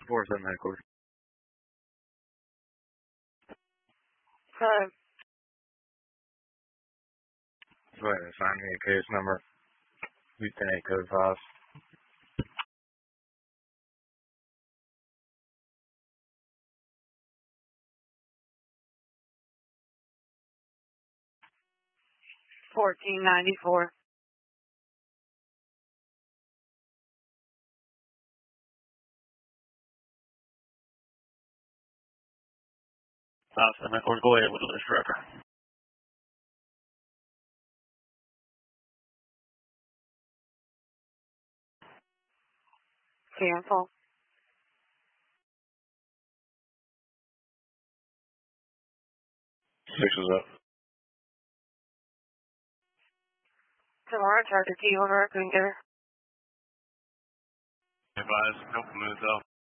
4-7 headquarters. Five. Go ahead and assign me a case number. Houston 8 code 5. 1494. 5-7 headquarters, go ahead with the list director. Cancel. 6 is up. Tomorrow, charge a T over, couldn't get her. Advise, help move out.